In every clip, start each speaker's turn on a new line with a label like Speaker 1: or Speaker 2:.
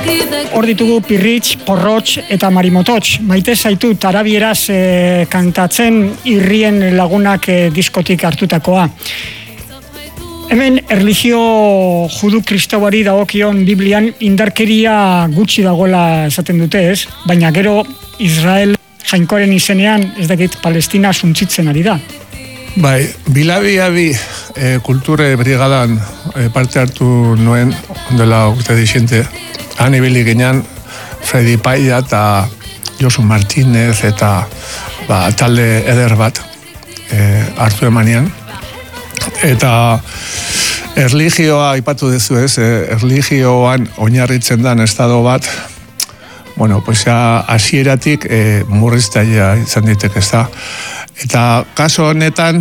Speaker 1: Hor ditugu Pirritx, Porrotx eta Marimototx. Maite zaitut arabieraz kantatzen irrien lagunak diskotik hartutakoa. Hemen erlijio judu kristauari dagokion Biblian indarkeria gutxi dagoela esaten dute, ez? Baina gero Israel jainkoaren izenean, ez dakit, Palestina suntzitzen ari da.
Speaker 2: Bai, bilabi kulture brigadan parte hartu nuen dela urte dixente. Han ibili ginean Freddy Paia eta Josu Martínez eta talde eder bat hartu emanean. Eta erlijioa aipatu dezu ez, erlijioan oinarritzen den estado bat, bueno, pues ya hasieratik murriztaia izan ditek ez da. Eta kaso honetan,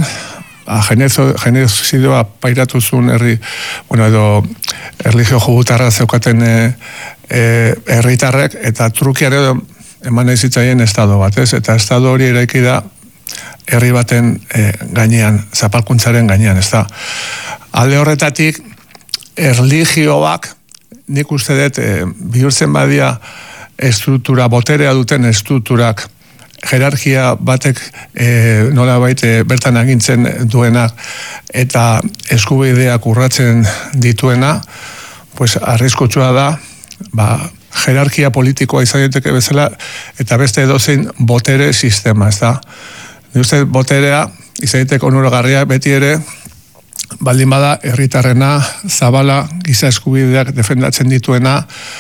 Speaker 2: genozidioa pairatu zuen edo erlijio jugutarra zeukaten herritarrek, eta trukiare eman ezitzaien estado bat, ez? Eta estado hori eraiki da herri baten gainean, zapalkuntzaren gainean, ez da. Alde horretatik, erlijioak, nik uste dut, bihurtzen badia estruktura, boterea duten estrukturak, jerarkia batek nolabait bertan agintzen duena eta eskubideak urratzen dituena, pues arriskutsua da, jerarkia politikoa izan daiteke bezala eta beste edozein botere sistema, ez da. Uste boterea izan daiteke onuragarria beti ere baldin bada herritarrena, zabala, giza eskubideak defendatzen dituena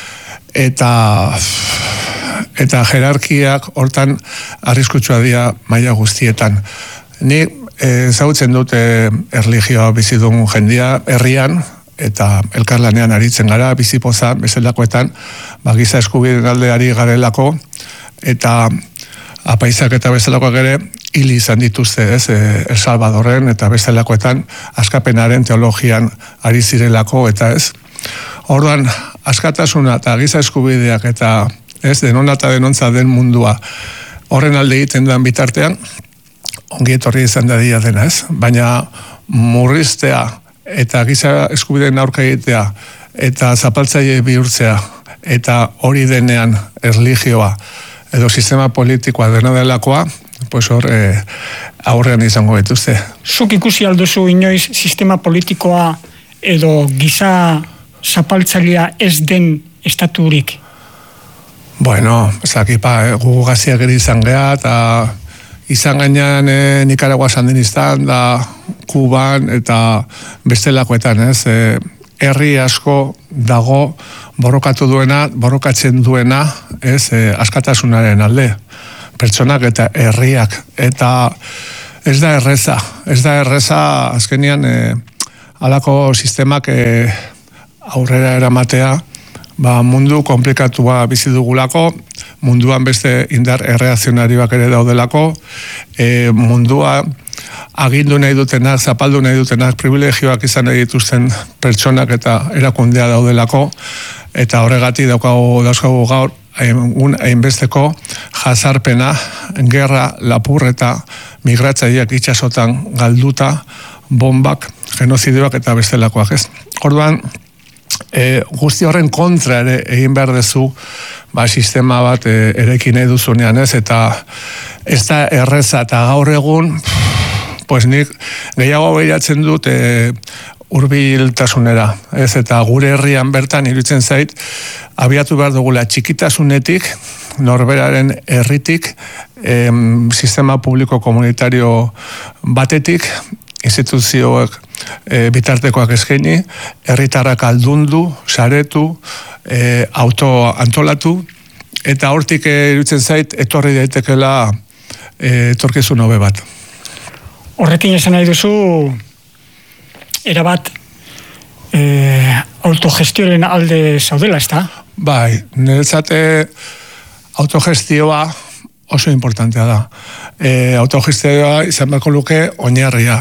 Speaker 2: eta jerarkiak hortan arriskutsua dira maila guztietan. Ni ezagutzen dute erlijioa bizidun jendia herrian eta elkarlanean aritzen gara, bizipoza bezalakoetan, giza eskubideen aldeari garelako eta apaizak eta bezalakoak ere hil izan dituzte, ez, El Salvadorren eta bezalakoetan askapenaren teologian ari zirelako eta ez. Orduan, askatasuna eta giza eskubideak eta ez, denona eta denontza den mundua horren alde egiten den bitartean, ongi etorri izan da dia dena, ez? Baina murriztea eta giza eskubideen aurka egitea eta zapaltzaile bihurtzea eta hori denean erlijioa edo sistema politikoa dena delakoa, pues hor aurrean izango betuzte.
Speaker 1: Zuk ikusi alduzu inoiz sistema politikoa edo giza zapaltzailea ez den estaturik?
Speaker 2: Bueno, zakipa, gu gaziak ere izan geha, eta izan gainean Nicaragua Sandinistan, da Kuban, eta bestelakoetan, ez? Herri asko dago borrokatzen duena, ez? Askatasunaren alde, pertsonak eta herriak, eta ez da erreza azkenian halako sistemak aurrera eramatea, mundu komplikatua bizi dugulako, munduan beste indar erreakzionarioak ere daudelako, mundua agindu nahi dutenak, zapaldu nahi dutenak, privilegioak izan nahi dituzten pertsonak eta erakundea daudelako, eta horregatik dauzkagu gaur hainbesteko jazarpena, gerra, lapurreta, migratzaileak itxasotan galduta, bombak, genozidioak eta bestelakoak, ez? Orduan, guzti horren kontra ere egin behar dezu sistema bat erekin nahi duzunean, ez? Eta ez da erreza eta gaur egun, pues nik gehiago behiratzen dut hurbiltasunera, ez? Eta gure herrian bertan iruditzen zait, abiatu behar dugula txikitasunetik, norberaren herritik, sistema publiko komunitario batetik, instituzioak bitartekoak eskaini, herritarrak aldundu, saretu, autoantolatu, eta hortik iruditzen zait, etorri daitekela etorkizun hobe bat.
Speaker 1: Horrekin esan nahi duzu, erabat autogestioaren alde zaudela, ez da?
Speaker 2: Bai, niretzate autogestioa oso importantea da. Autogestioa izan beharko luke oinarria.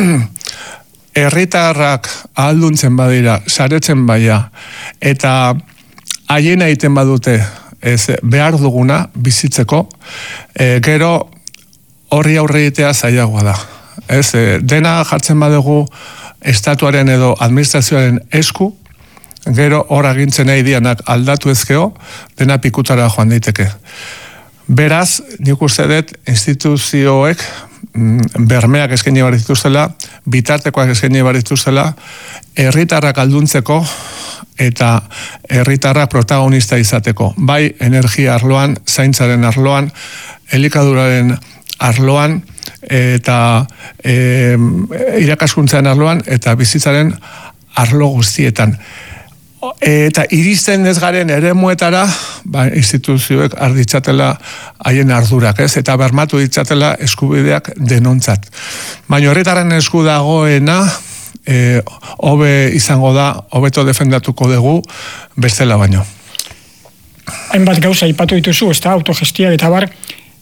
Speaker 2: Herritarrak ahalduntzen badira, saretzen baia, eta haien egiten badute behar duguna bizitzeko, gero horri aurre egitea zailagoa da. Dena jartzen badugu estatuaren edo administrazioaren esku, gero hor agintzen nahi dianak aldatu ezkeo, dena pikutara joan daiteke. Beraz, nik uste dut instituzioek bermeak eskaini behar dituztela, bitartekoak eskaini behar dituztela, herritarrak alduntzeko eta herritarrak protagonista izateko. Bai, energia arloan, zaintzaren arloan, elikaduraren arloan, eta irakaskuntzaren arloan, eta bizitzaren arlo guztietan. Eta iristen ez garen eremuetara, instituzioek arditzatela haien ardurak, ez? Eta bermatu ditzatela eskubideak denontzat. Baina herritarren esku dagoena, hobe izango da, hobeto defendatuko dugu, bestela baino.
Speaker 1: Hainbat gauza aipatu dituzu, ez da, autogestia eta bar,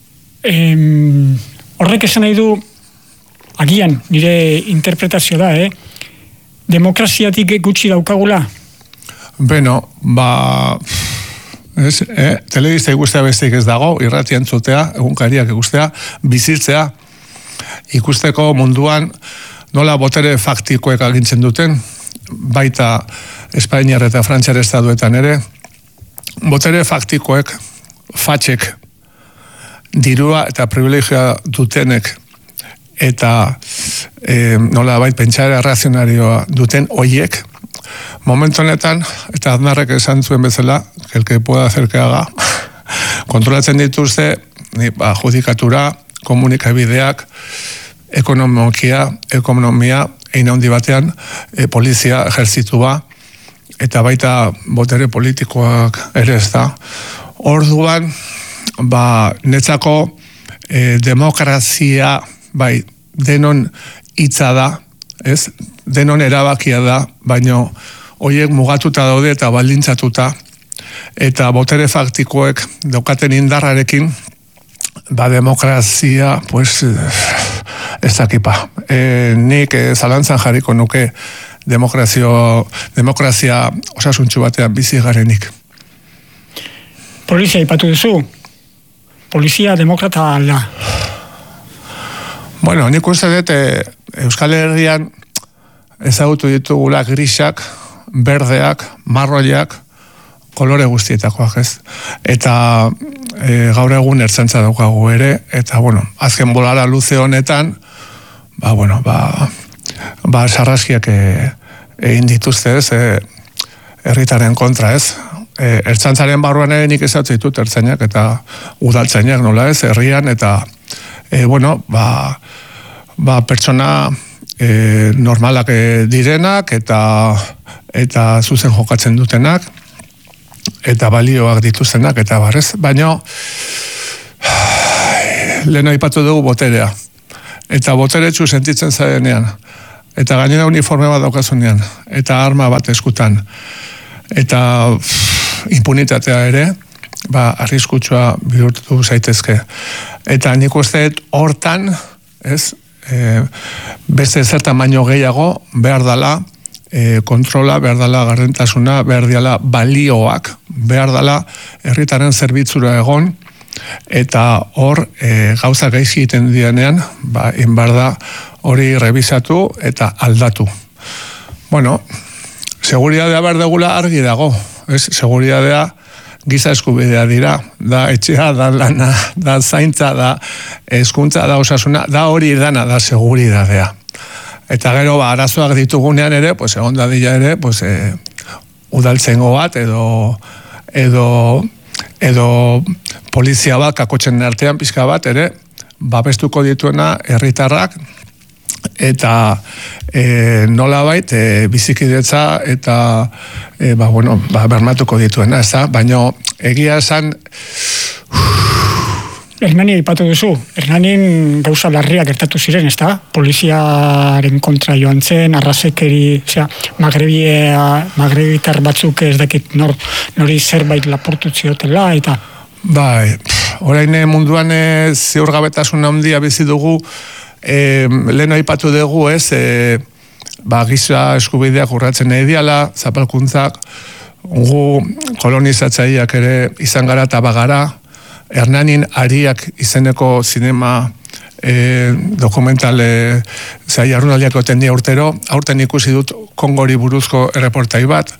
Speaker 1: horrek esan nahi du, agian, nire interpretazio da, demokraziatik gutxi daukagula?
Speaker 2: Beno, telebista ikustea besteik ez dago, irrati entzutea, egunkariak ikustea, bizitzea, ikusteko munduan nola botere faktikoek agintzen duten, baita Espainiar eta Frantziar estatuetan ere, botere faktikoek, fatxek, dirua eta privilegioa dutenek, eta nola bait pentsare razionarioa duten hoiek, momentu honetan, eta Aznarrek esan zuen bezala, el que pueda hacer que haga, kontrolatzen dituzte, judikatura, komunikabideak, ekonomia, eine handi batean, polizia, ejertzitua, eta baita botere politikoak ere ez da. Orduan, netzako demokrazia, denon hitza da, ez? Denon erabakia da, baino horiek mugatuta daude eta baldintzatuta, eta botere faktikoek daukaten indarrarekin, demokrazia, pues, ez dakipa. Nik zalantzan jarriko nuke demokrazia osasuntxu batean bizi garenik.
Speaker 1: Polizia ipatu duzu? Polizia demokrata alda?
Speaker 2: Bueno, nik uste dut Euskal Herrian ezagutu ditugula grisak, berdeak, marroiak, kolore guztietakoak, ez? Eta gaur egun ertzantza daukagu ere, eta, azken bolara luze honetan, sarraskiak egin dituzte, ez? Herritaren kontra, ez? Ertzantzaren barruan ere nik ezautu ditut ertzainak eta udaltzainak, nola ez? Herrian, eta, pertsona normalak direnak eta zuzen jokatzen dutenak eta balioak dituztenak eta barrez, baina lehen aipatu dugu boterea eta boteretsu sentitzen zarenean eta gainera uniforme bat daukazunean eta arma bat eskutan eta impunitatea ere arriskutsua bihurtu zaitezke eta nik uste hortan, ez, beste zertan baino gehiago behar dala kontrola, behar dala gardentasuna, behar dala balioak, behar dala herritaren zerbitzura egon eta hor gauza gaizki egiten dianean, behar da hori revisatu eta aldatu. Seguridadea behar degula argi dago, seguridadea giza eskubidea dira, da etxea, da lana, da zaintza, da hezkuntza, da osasuna, da hori dana, da seguridadea. Eta gero, arazoak ditugunean ere, egon dadila ere, udaltzengo bat, edo polizia bat, kakotzen artean pizka bat, ere, babestuko dituena herritarrak, eta nolabait bizikidetza eta bermatuko dituena, ez da? Baina egia esan
Speaker 1: Hernani aipatu duzu, Hernanin gauza larriak gertatu ziren, ez da? Poliziaren kontra joan zen, arrazekeri, magrebitar batzuk ez dakit nori zerbait laportu ziotela, eta...
Speaker 2: Orain munduan ziurgabetasun handia bizi dugu, lehen aipatu dugu, ez, giza eskubideak urratzen nahi diala, zapalkuntzak, gu kolonizatzaileak ere izan gara eta bagara, Hernanin Ariak izeneko zinema dokumental jardunaldiak oten dia urtero, aurten ikusi dut Kongori buruzko erreportai bat,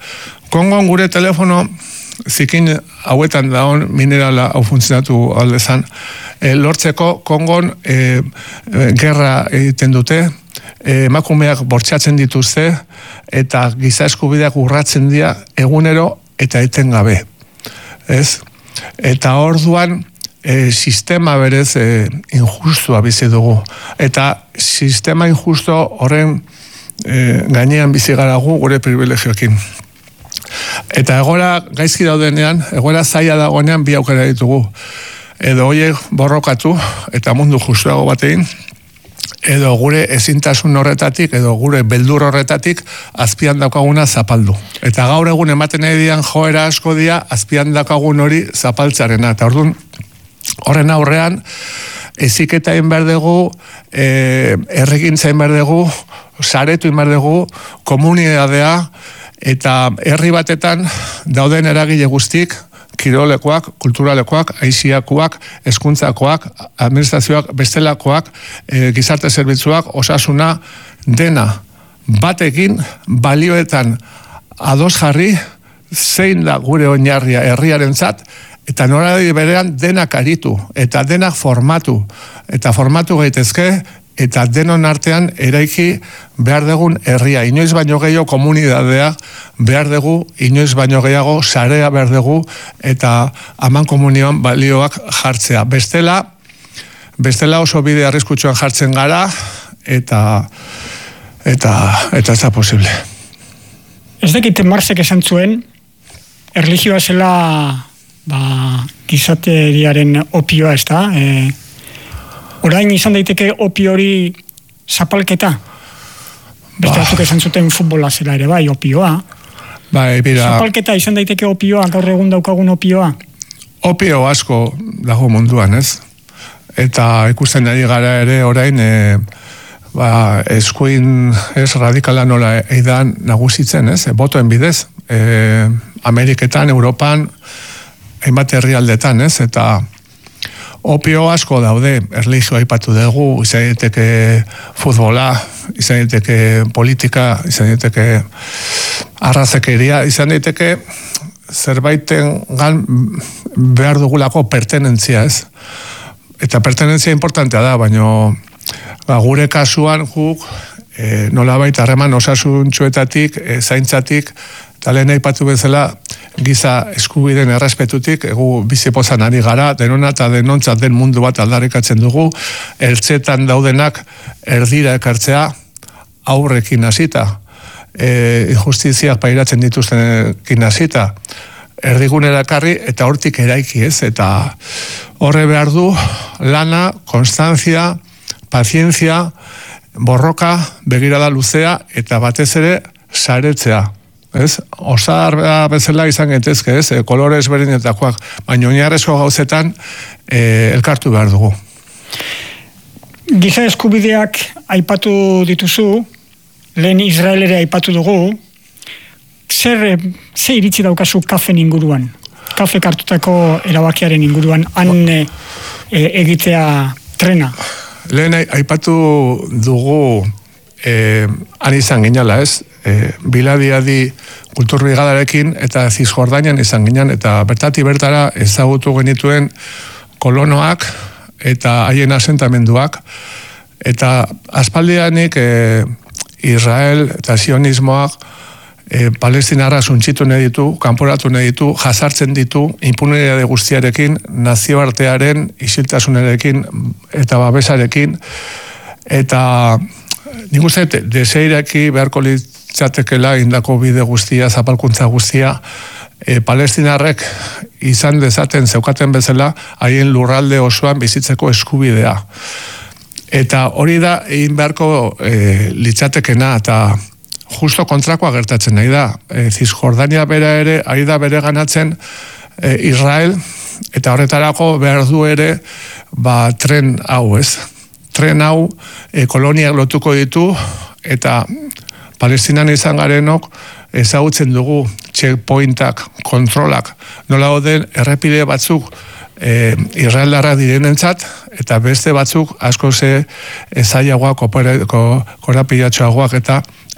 Speaker 2: Kongon gure telefono zikin hauetan daun minerala hau funtzionatu aldezan. Lortzeko Kongon gerra egiten dute, emakumeak bortxatzen dituzte, eta giza eskubideak urratzen dira egunero eta etengabe. Ez? Eta orduan sistema berez injustua bizi dugu. Eta sistema injusto horren gainean bizi gara gure privilegioekin. Eta egoera gaizki daudenean, egoera zaila dagoenean bi aukera ditugu. Edo hoiek borrokatu eta mundu justuago batein, edo gure ezintasun horretatik, edo gure beldur horretatik azpian daukaguna zapaldu. Eta gaur egun ematen edian joera asko dira azpian daukagun hori zapaltzarena. Eta orduan, horren aurrean, eziketa egin behar dugu, herrigintza egin behar dugu, saretu egin behar dugu, komunidadea, eta herri batetan dauden eragile guztik, kirolekoak, kulturalekoak, aiziakoak, hezkuntzakoak, administrazioak, bestelakoak, gizarte zerbitzuak, osasuna, dena batekin balioetan ados jarri, zein da gure oinarria herriarentzat, eta norabide berean denak aritu, eta denak formatu, eta formatu gaitezke, eta denon artean eraiki behar dugun herria. Inoiz baino gehiago komunidadea behar dugu, inoiz baino gehiago sarea behar dugu, eta aman komunioan balioak jartzea. Bestela oso bide arriskutsuan jartzen gara, eta ez da posible.
Speaker 1: Ez dakit Marxek esan zuen, erlijioa zela gizateriaren opioa, ez da? Orain izan daiteke opio hori zapalketa? Beste batzuk esan zuten futbola zela ere bai, opioa. Zapalketa izan daiteke opioa, gaur egun daukagun opioa?
Speaker 2: Opio asko dago munduan, ez? Eta ikusten ari gara ere orain eskuin ez radikala nola eidan nagusitzen, ez? Botoen bidez. Ameriketan, Europan, hainbat herrialdetan, ez? Eta opio asko daude, erlijioa aipatu dugu, izan daiteke futbola, izan daiteke politika, izan daiteke arrazekeria, izan daiteke zerbaiten gan behar dugulako pertenentzia, ez? Eta pertenentzia importantea da, baina gure kasuan guk nolabait harreman osasuntsuetatik, zaintzatik, eta lehen aipatu bezala, giza eskubideen errespetutik, egu bizipozan ari gara, denona eta denontzat den mundu bat aldarrikatzen dugu, ertzetan daudenak erdira ekartzea aurrekin hasita, injustiziak pairatzen dituztenekin hasita, erdigunera ekarri eta hortik eraiki, ez? Eta horre behar du lana, konstantzia, pazientzia, borroka, begirada luzea eta batez ere saretzea. Ez? Osar bezala izan gaitezke, ez? Kolore ezberdinetakoak, baina oinarrezko gauzetan elkartu behar dugu.
Speaker 1: Giza eskubideak aipatu dituzu, lehen Israel ere aipatu dugu, ze iritzi daukazu kafen inguruan? Kafe kartutako erabakiaren inguruan, han egitea trena?
Speaker 2: Lehen aipatu dugu han izan ginala, ez? Biladiadi kulturbrigadarekin eta Zizjordanian izan ginen, eta bertara ezagutu genituen kolonoak eta haien asentamenduak, eta aspaldianik Israel eta sionismoak palestinarra suntxitu nahi ditu, kanporatu nahi ditu, jazartzen ditu, impunidade guztiarekin, nazioartearen isiltasunarekin eta babesarekin, eta nik uste, deseiraki beharko litzatekela indako bide guztia, zapalkuntza guztia, palestinarrek izan dezaten zeukaten bezala, haien lurralde osoan bizitzeko eskubidea. Eta hori da, egin beharko litzatekena, eta justo kontrakoa gertatzen nahi da. Zizjordania bera ere, ari da bere ganatzen Israel, eta horretarako behar du ere tren hau, ez? Tren hau koloniak lotuko ditu, eta Palestinan izan garenok ezagutzen dugu checkpointak, kontrolak, nola den errepide batzuk Israeldarra direnentzat, eta beste batzuk asko zailagoak, korapilatxoagoak, eta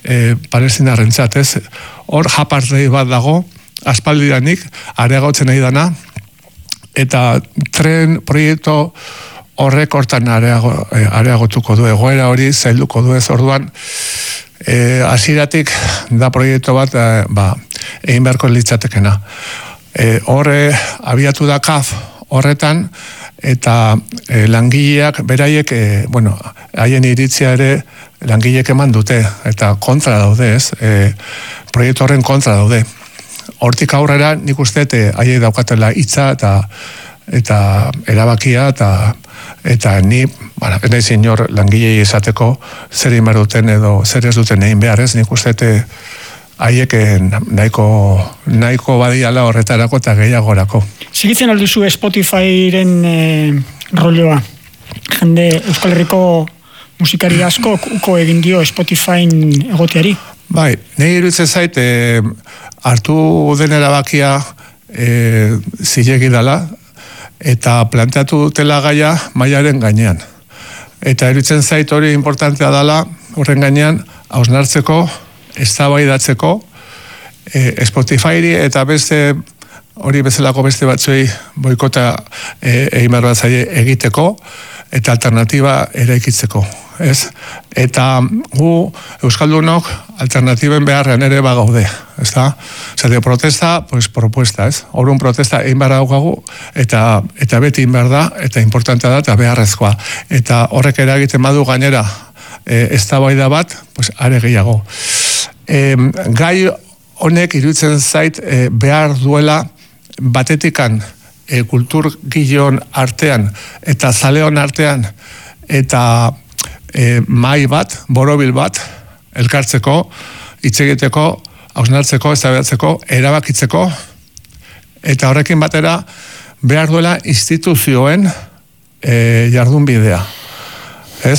Speaker 2: palestinarrentzat, ez? Hor japardei bat dago, aspaldidanik, areagotzen nahi dana, eta tren proiektu horrek hortan areagotuko du, egoera hori zailduko du ez, orduan, hasieratik da proiektu bat, egin beharko litzatekena. Horre, abiatu da KAF horretan, eta langileak, beraiek, haien iritzia ere, langileek eman dute, eta kontra daude ez, proiektu horren kontra daude. Hortik aurrera, nik uste, haiek daukatela hitza eta erabakia, eta ni, ez nahi zinor langilei esateko zer egin behar duten edo zer ez duten egin behar ez, nik uste haiek nahiko badiala horretarako eta gehiagorako.
Speaker 1: Sigitzen alduzu Spotifyren rolloa? Jende Euskal Herriko musikari asko uko egin dio Spotifyn egoteari?
Speaker 2: Bai, nahi iruditzen zait, hartu den erabakia zilegi dela, eta planteatu dutela gaia mailaren gainean. Eta iruditzen zait hori importantea dela, horren gainean, hausnartzeko, eztabaidatzeko, Spotifyri eta beste hori bezalako beste batzuei boikota egin behar bat zaie egiteko, eta alternatiba eraikitzeko. Ez? Eta gu Euskaldunok alternatiben beharrean ere bagaude, ez da? Zate, protesta, pues propuesta, ez? Horun protesta egin behar daukagu, eta beti egin behar da, eta importantea da, eta beharrezkoa. Eta horrek eragiten badu gainera eztabaida bat, pues are gehiago. Gai honek iruditzen zait behar duela batetikan kulturgileon artean, eta zaleon artean, eta mai bat, borobil bat, elkartzeko, hitz egiteko, hausnartzeko, eztabaidatzeko, erabakitzeko, eta horrekin batera behar duela instituzioen jardunbidea. Ez,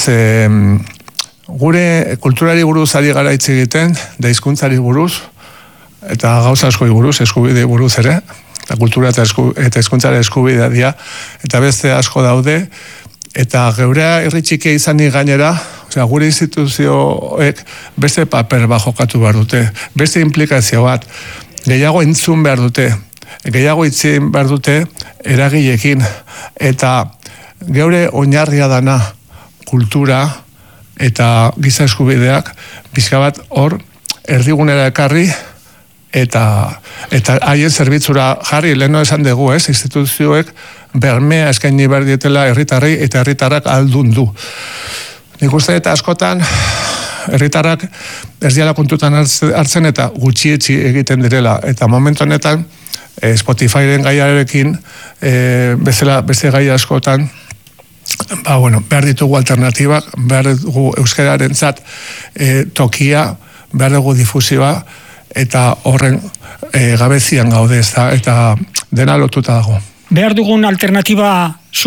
Speaker 2: gure kulturari buruz ari gara hitz egiten, da hizkuntzari buruz, eta gauza askoi buruz, eskubide buruz ere, eta kultura eta hizkuntzara eskubidea dira, eta beste asko daude, eta geurea irritxikia izanik gainera, gure instituzioek beste paper bat jokatu behar dute, beste implikazio bat, gehiago entzun behar dute, gehiago itzin behar dute eragileekin, eta geure oinarria dana kultura eta giza eskubideak pixka bat hor erdigunera ekarri, eta haien zerbitzura jarri, leheno esan dugu, ez, instituzioek bermea eskaini behar dietela herritarrei eta herritarrak aldundu. Nik uste eta askotan herritarrak ez diala kontutan hartzen eta gutxietxi egiten direla. Eta momentu honetan Spotifyren gaiarekin beste gai askotan behar ditugu alternatibak, behar dugu euskararentzat tokia, behar dugu difusioa, eta horren gabezian gaude, eta dena lotuta dago.
Speaker 1: Behar dugun alternatiba